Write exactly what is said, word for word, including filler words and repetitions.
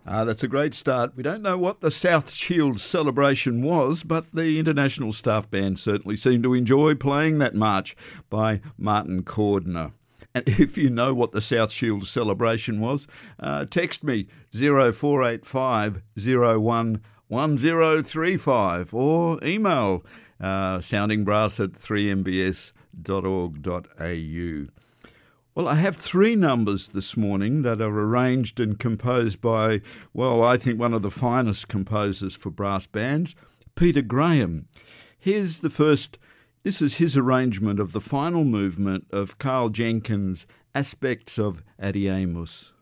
Ah, that's a great start. We don't know what the South Shield celebration was, but the International Staff Band certainly seemed to enjoy playing that march by Martin Cordner. And if you know what the South Shield celebration was, uh, text me zero four eight five zero one one zero three five or email uh, soundingbrass at three m b s dot org dot a u. Well, I have three numbers this morning that are arranged and composed by, well, I think one of the finest composers for brass bands, Peter Graham. Here's the first. This is his arrangement of the final movement of Carl Jenkins' Aspects of Adiemus.